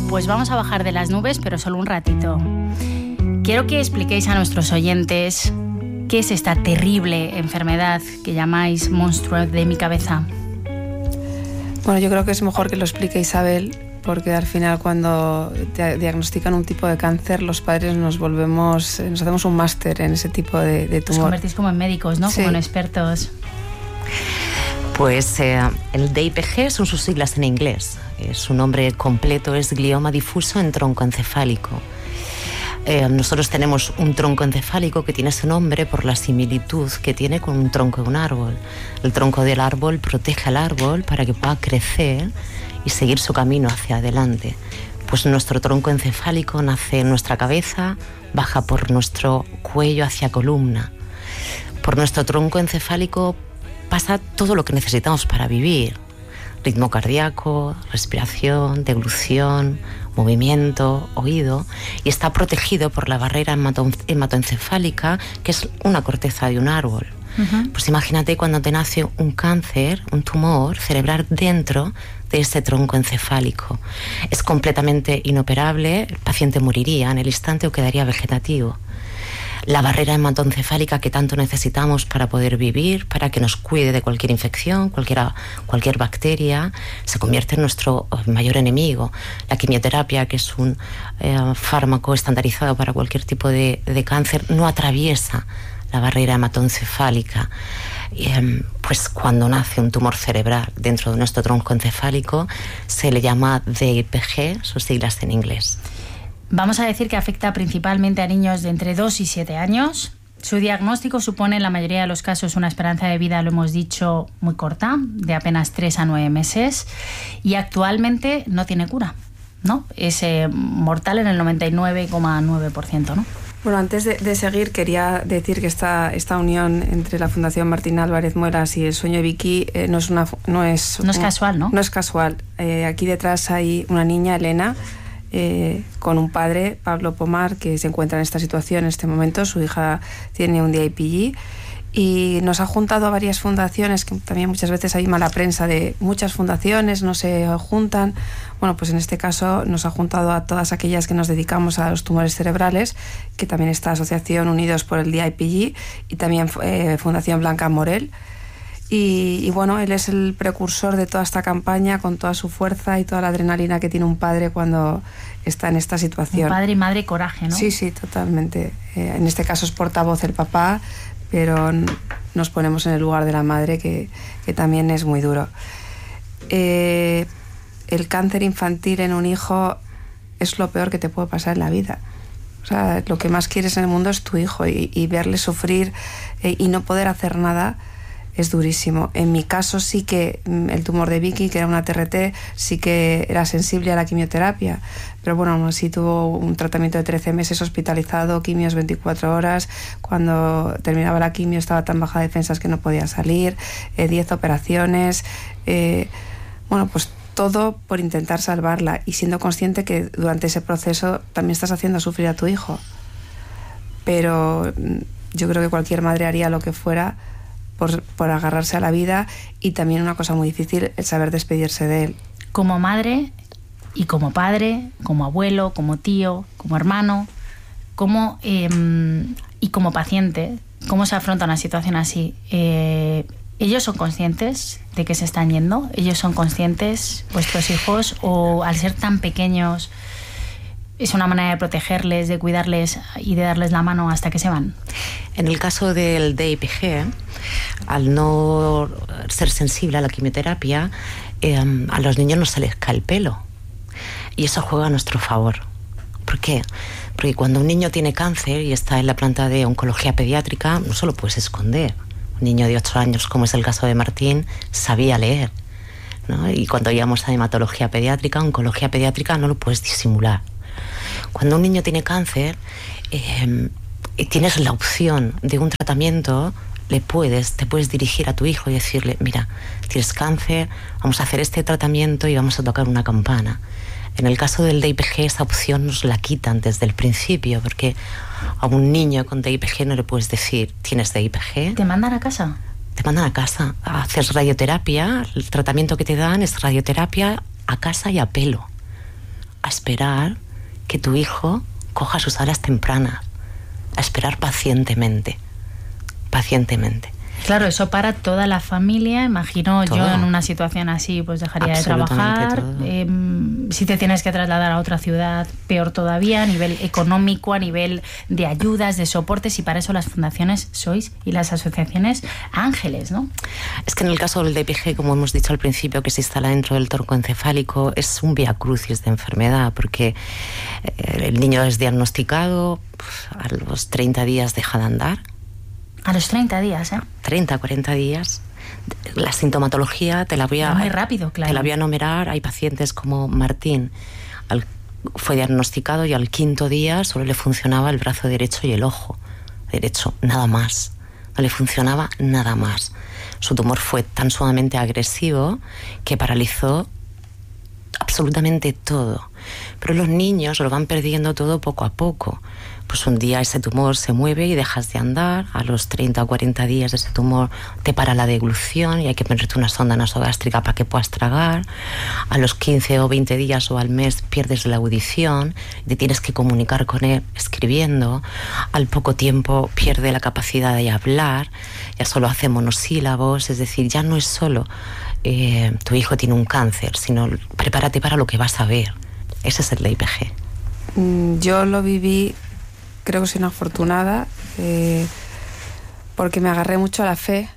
pues vamos a bajar de las nubes, pero solo un ratito. Quiero que expliquéis a nuestros oyentes qué es esta terrible enfermedad que llamáis monstruo de mi cabeza. Bueno, yo creo que es mejor que lo explique Isabel, porque al final cuando te diagnostican un tipo de cáncer, los padres nos hacemos un máster en ese tipo de tumor. Os convertís como en médicos, ¿no? Sí. Como en expertos. Pues el DIPG son sus siglas en inglés. Su nombre completo es glioma difuso en tronco encefálico. Nosotros tenemos un tronco encefálico que tiene ese nombre por la similitud que tiene con un tronco de un árbol. El tronco del árbol protege al árbol para que pueda crecer y seguir su camino hacia adelante. Pues nuestro tronco encefálico nace en nuestra cabeza, baja por nuestro cuello hacia columna. Por nuestro tronco encefálico pasa todo lo que necesitamos para vivir: ritmo cardíaco, respiración, deglución, movimiento, oído, y está protegido por la barrera hematoencefálica, que es una corteza de un árbol. Pues imagínate cuando te nace un cáncer, un tumor cerebral dentro de ese tronco encefálico. Es completamente inoperable, el paciente moriría en el instante o quedaría vegetativo. La barrera hematoencefálica que tanto necesitamos para poder vivir, para que nos cuide de cualquier infección, cualquier bacteria, se convierte en nuestro mayor enemigo. La quimioterapia, que es un fármaco estandarizado para cualquier tipo de cáncer, no atraviesa la barrera hematoencefálica. Pues cuando nace un tumor cerebral dentro de nuestro tronco encefálico, se le llama DIPG, sus siglas en inglés. Vamos a decir que afecta principalmente a niños de entre 2 y 7 años. Su diagnóstico supone en la mayoría de los casos una esperanza de vida, lo hemos dicho, muy corta, de apenas 3 a 9 meses. Y actualmente no tiene cura, ¿no? Es mortal en el 99,9%, ¿no? Bueno, antes de seguir, quería decir que esta unión entre la Fundación Martín Álvarez Muelas y El Sueño de Vicky no es casual, ¿no? No es casual. Aquí detrás hay una niña, Elena, con un padre, Pablo Pomar, que se encuentra en esta situación en este momento. Su hija tiene un DIPG y nos ha juntado a varias fundaciones, que también muchas veces hay mala prensa de muchas fundaciones, no se juntan. Bueno, pues en este caso nos ha juntado a todas aquellas que nos dedicamos a los tumores cerebrales, que también está Asociación Unidos por el DIPG y también Fundación Blanca Morel. Y bueno, él es el precursor de toda esta campaña, con toda su fuerza y toda la adrenalina que tiene un padre cuando está en esta situación. Un padre y madre coraje, ¿no? Sí, totalmente. En este caso es portavoz el papá, pero nos ponemos en el lugar de la madre, que también es muy duro. El cáncer infantil en un hijo es lo peor que te puede pasar en la vida. O sea, lo que más quieres en el mundo es tu hijo, y verle sufrir y no poder hacer nada es durísimo. En mi caso sí que el tumor de Vicky, que era una TRT, sí que era sensible a la quimioterapia, pero bueno, aún así tuvo un tratamiento de 13 meses hospitalizado, quimios 24 horas, cuando terminaba la quimio estaba tan baja de defensas que no podía salir, 10 operaciones, bueno, pues todo por intentar salvarla, y siendo consciente que durante ese proceso también estás haciendo sufrir a tu hijo. Pero yo creo que cualquier madre haría lo que fuera por agarrarse a la vida, y también una cosa muy difícil, el saber despedirse de él. Como madre y como padre, como abuelo, como tío, como hermano, y como paciente, ¿cómo se afronta una situación así? ¿Ellos son conscientes de que se están yendo? ¿Ellos son conscientes, vuestros hijos, o al ser tan pequeños es una manera de protegerles, de cuidarles y de darles la mano hasta que se van? En el caso del DIPG, al no ser sensible a la quimioterapia, a los niños no se les cae el pelo. Y eso juega a nuestro favor. ¿Por qué? Porque cuando un niño tiene cáncer y está en la planta de oncología pediátrica, no se lo puedes esconder. Un niño de 8 años, como es el caso de Martín, sabía leer, ¿no? Y cuando íbamos a hematología pediátrica, oncología pediátrica, no lo puedes disimular. Cuando un niño tiene cáncer, tienes la opción de un tratamiento, te puedes dirigir a tu hijo y decirle: mira, tienes cáncer, vamos a hacer este tratamiento y vamos a tocar una campana. En el caso del DIPG, esa opción nos la quitan desde el principio, porque a un niño con DIPG no le puedes decir: ¿tienes DIPG? ¿Te mandan a casa? Te mandan a casa. Haces radioterapia, el tratamiento que te dan es radioterapia a casa y a pelo. a esperar que tu hijo coja sus horas tempranas, a esperar pacientemente. Claro, eso para toda la familia. Imagino todo. Yo en una situación así pues dejaría de trabajar. Si te tienes que trasladar a otra ciudad, peor todavía, a nivel económico, a nivel de ayudas, de soportes, y para eso las fundaciones sois y las asociaciones ángeles, ¿no? Es que en el caso del DPG, como hemos dicho al principio, que se instala dentro del tronco encefálico, es un vía crucis de enfermedad, porque el niño es diagnosticado, a los 30 días deja de andar. A los 30 días, 30, 40 días. La sintomatología te la voy a... Muy rápido, claro. Te la voy a enumerar. Hay pacientes como Martín, fue diagnosticado y al 5.º día solo le funcionaba el brazo derecho y el ojo derecho, nada más. No le funcionaba nada más. Su tumor fue tan sumamente agresivo que paralizó absolutamente todo. Pero los niños lo van perdiendo todo poco a poco. Pues un día ese tumor se mueve y dejas de andar. A los 30 o 40 días de ese tumor te para la deglución y hay que ponerte una sonda nasogástrica para que puedas tragar. A los 15 o 20 días o al mes pierdes la audición, te tienes que comunicar con él escribiendo. Al poco tiempo pierde la capacidad de hablar, ya solo hace monosílabos. Es decir, ya no es solo tu hijo tiene un cáncer, sino prepárate para lo que vas a ver. Ese es el DIPG. Yo lo viví, creo que soy una afortunada, porque me agarré mucho a la fe.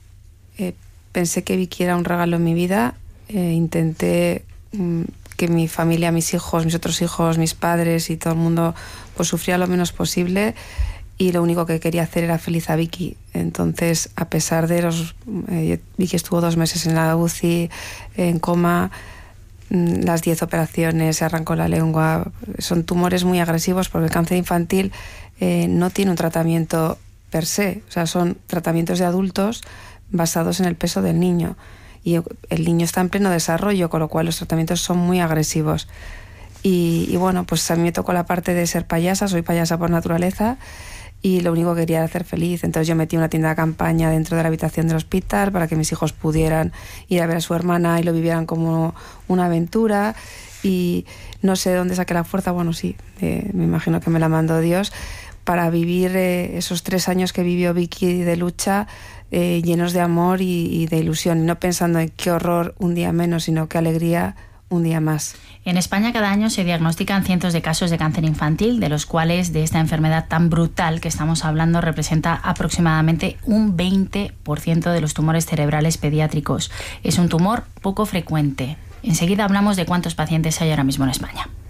Pensé que Vicky era un regalo en mi vida. Intenté que mi familia, mis hijos, mis otros hijos, mis padres y todo el mundo pues sufría lo menos posible, y lo único que quería hacer era feliz a Vicky. Entonces, a pesar de Vicky estuvo 2 meses en la UCI, en coma, las 10 operaciones, se arrancó la lengua. Son tumores muy agresivos porque el cáncer infantil no tiene un tratamiento per se. O sea, son tratamientos de adultos basados en el peso del niño. Y el niño está en pleno desarrollo, con lo cual los tratamientos son muy agresivos. Y bueno, pues a mí me tocó la parte de ser payasa. Soy payasa por naturaleza y lo único que quería era hacer feliz. Entonces yo metí una tienda de campaña dentro de la habitación del hospital para que mis hijos pudieran ir a ver a su hermana y lo vivieran como una aventura. Y no sé de dónde saqué la fuerza, bueno, sí, me imagino que me la mandó Dios, para vivir esos 3 años que vivió Vicky de lucha, llenos de amor y de ilusión, y no pensando en qué horror un día menos, sino qué alegría un día más. En España cada año se diagnostican cientos de casos de cáncer infantil, de los cuales de esta enfermedad tan brutal que estamos hablando representa aproximadamente un 20% de los tumores cerebrales pediátricos. Es un tumor poco frecuente. Enseguida hablamos de cuántos pacientes hay ahora mismo en España.